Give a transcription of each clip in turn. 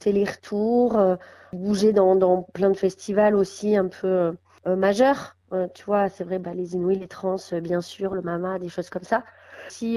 C'est les retours, bouger dans plein de festivals aussi un peu majeurs. Tu vois, c'est vrai, les Inouïs, les Trans, bien sûr, le Mama, des choses comme ça. Si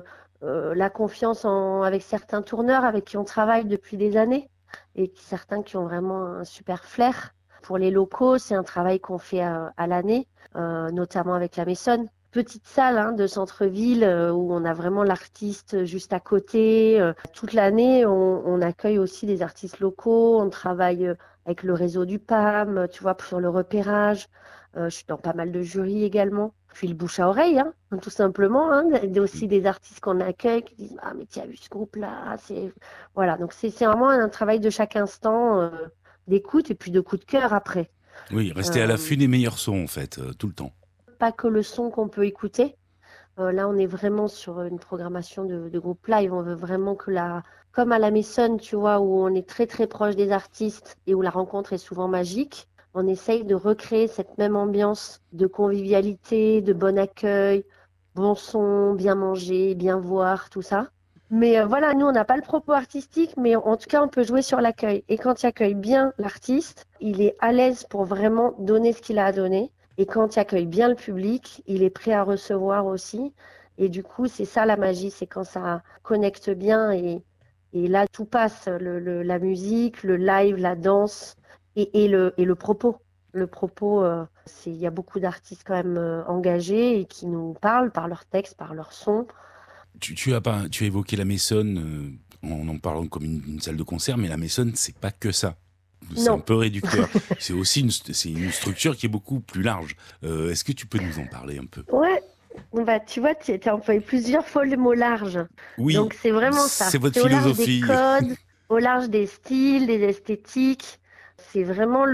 la confiance avec certains tourneurs avec qui on travaille depuis des années et certains qui ont vraiment un super flair. Pour les locaux, c'est un travail qu'on fait à l'année, notamment avec la Maisonne. Petite salle de centre-ville où on a vraiment l'artiste juste à côté. Toute l'année, on accueille aussi des artistes locaux. On travaille avec le réseau du PAM, tu vois, sur le repérage. Je suis dans pas mal de jurys également. Puis le bouche à oreille, tout simplement. Il y a aussi des artistes qu'on accueille qui disent «Ah, mais tu as vu ce groupe-là?» Voilà, donc c'est vraiment un travail de chaque instant, d'écoute et puis de coup de cœur après. Oui, rester à Euh, l'affût des meilleurs sons, en fait, tout le temps. Pas que le son qu'on peut écouter. Là, on est vraiment sur une programmation de groupe live. On veut vraiment comme à la Maison, tu vois, où on est très très proche des artistes et où la rencontre est souvent magique, on essaye de recréer cette même ambiance de convivialité, de bon accueil, bon son, bien manger, bien voir, tout ça. Mais voilà, nous, on n'a pas le propos artistique, mais en tout cas, on peut jouer sur l'accueil. Et quand il accueille bien l'artiste, il est à l'aise pour vraiment donner ce qu'il a à donner. Et quand il accueille bien le public, il est prêt à recevoir aussi. Et du coup, c'est ça la magie, c'est quand ça connecte bien et là, tout passe, la musique, le live, la danse et le propos. Le propos, il y a beaucoup d'artistes quand même engagés et qui nous parlent par leurs textes, par leurs sons. Tu as évoqué la Maisonne en parlant comme une salle de concert, mais la Maisonne, c'est pas que ça. C'est un Non, peu réducteur. C'est aussi c'est une structure qui est beaucoup plus large. Est-ce que tu peux nous en parler un peu? ouais, tu vois, tu as employé plusieurs fois le mot large. Oui, Donc, c'est vraiment ça. c'est votre C'est au large des philosophie. codes, au large des styles, des esthétiques. C'est vraiment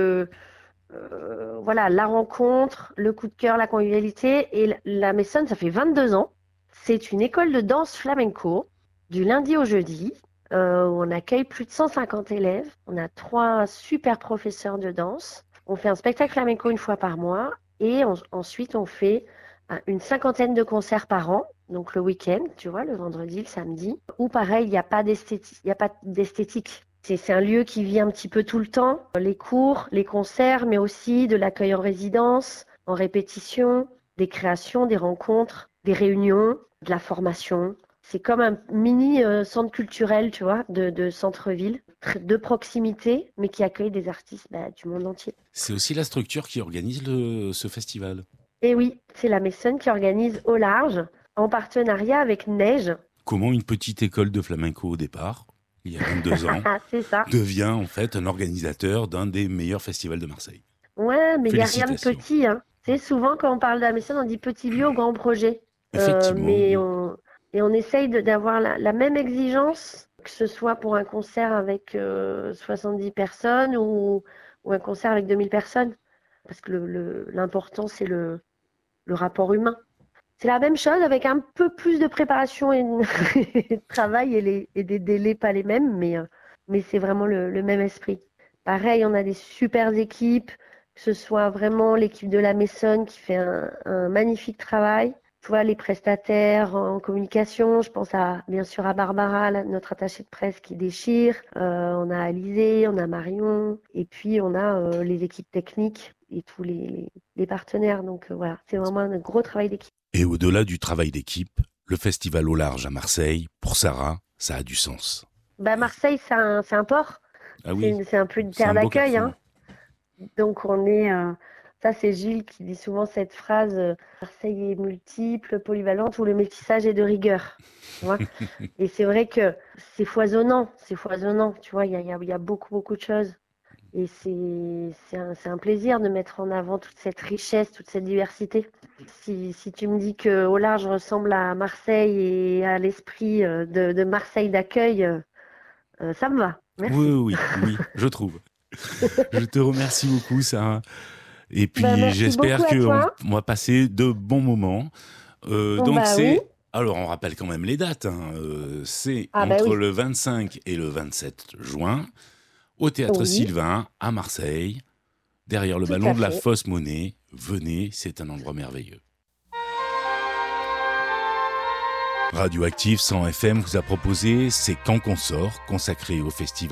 voilà, la rencontre, le coup de cœur, la convivialité. Et la Maison, ça fait 22 ans. C'est une école de danse flamenco du lundi au jeudi où on accueille plus de 150 élèves. On a 3 super professeurs de danse. On fait un spectacle flamenco une fois par mois et ensuite on fait une cinquantaine de concerts par an. Donc le week-end, tu vois, le vendredi, le samedi. Ou pareil, il n'y a pas d'esthétique. Il y a pas d'esthétique. C'est un lieu qui vit un petit peu tout le temps, les cours, les concerts, mais aussi de l'accueil en résidence, en répétition, des créations, des rencontres, des réunions, de la formation. C'est comme un mini centre culturel, tu vois, de centre-ville, de proximité, mais qui accueille des artistes du monde entier. C'est aussi la structure qui organise ce festival. Et oui, c'est la Maison qui organise au large, en partenariat avec Neige. Comment une petite école de flamenco au départ, il y a 22 ans, C'est ça. devient en fait un organisateur d'un des meilleurs festivals de Marseille. Ouais, mais il n'y a rien de Félicitations. petit, hein. Tu sais, souvent, quand on parle de la Mécéne, on dit petit lieu au grand projet. Effectivement, Mais oui. on essaye d'avoir la même exigence, que ce soit pour un concert avec 70 personnes ou un concert avec 2000 personnes. Parce que l'important, c'est le rapport humain. C'est la même chose avec un peu plus de préparation et et de travail et des délais pas les mêmes, mais c'est vraiment le même esprit. Pareil, on a des super équipes, que ce soit vraiment l'équipe de la Maison qui fait un magnifique travail. Tu vois, les prestataires en communication, je pense bien sûr à Barbara, notre attachée de presse qui déchire. On a Alizé, on a Marion, et puis on a les équipes techniques et tous les partenaires. Donc voilà, c'est vraiment un gros travail d'équipe. Et au-delà du travail d'équipe, le festival au large à Marseille, pour Sarah, ça a du sens. Marseille, c'est un port. Ah C'est oui, c'est un peu une c'est terre un beau d'accueil, carrefour. hein. Donc on est. Ça, c'est Gilles qui dit souvent cette phrase Marseille est multiple, polyvalente, où le métissage est de rigueur. Tu vois. Et c'est vrai que c'est foisonnant. C'est foisonnant. Tu vois, il y a beaucoup, beaucoup de choses. Et c'est un plaisir de mettre en avant toute cette richesse, toute cette diversité. Si tu me dis qu'au large ressemble à Marseille et à l'esprit de Marseille d'accueil, ça me va. Oui, Merci. oui, oui, oui, je trouve. Je te remercie beaucoup, Sarah. Et puis, Merci beaucoup j'espère à qu'on toi. va passer de bons moments. Donc, Oui. alors, on rappelle quand même les dates. C'est Ah bah entre oui. le 25 et le 27 juin, au Théâtre Oui, Sylvain, à Marseille, derrière le tout ballon à de la fait. Fausse Monnaie. Venez, c'est un endroit merveilleux. Radioactive 100 FM vous a proposé C'est quand qu'on sort, consacré au festival